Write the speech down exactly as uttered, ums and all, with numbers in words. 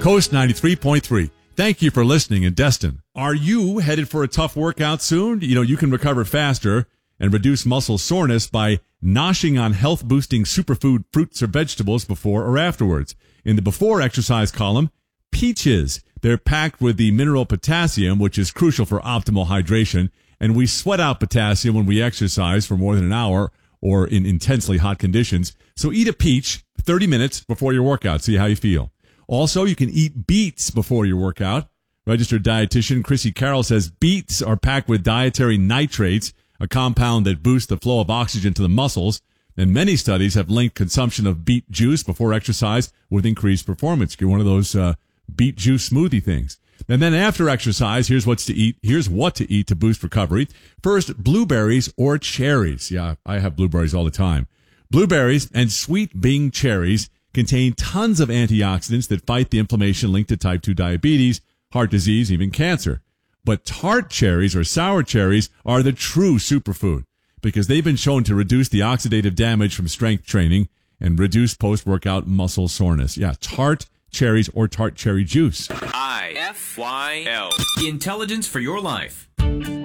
Coast ninety-three point three. Thank you for listening in Destin. Are you headed for a tough workout soon? You know, you can recover faster and reduce muscle soreness by noshing on health-boosting superfood fruits or vegetables before or afterwards. In the before exercise column, peaches. They're packed with the mineral potassium, which is crucial for optimal hydration, and we sweat out potassium when we exercise for more than an hour or in intensely hot conditions. So eat a peach thirty minutes before your workout. See how you feel. Also, you can eat beets before your workout. Registered dietitian Chrissy Carroll says beets are packed with dietary nitrates, a compound that boosts the flow of oxygen to the muscles. And many studies have linked consumption of beet juice before exercise with increased performance. Get one of those uh, beet juice smoothie things. And then after exercise, here's what's to eat. Here's what to eat to boost recovery. First, blueberries or cherries. Yeah, I have blueberries all the time. Blueberries and sweet Bing cherries contain tons of antioxidants that fight the inflammation linked to type two diabetes, heart disease, even cancer. But tart cherries or sour cherries are the true superfood because they've been shown to reduce the oxidative damage from strength training and reduce post-workout muscle soreness. Yeah, tart cherries or tart cherry juice. I F Y L. Intelligence for your life.